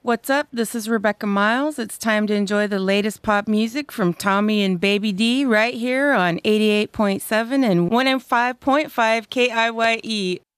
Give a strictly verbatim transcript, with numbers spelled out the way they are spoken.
What's up? This is Rebecca Miles. It's time to enjoy the latest pop music from Tommy and Baby D right here on eighty-eight point seven and one oh five point five K I Y E.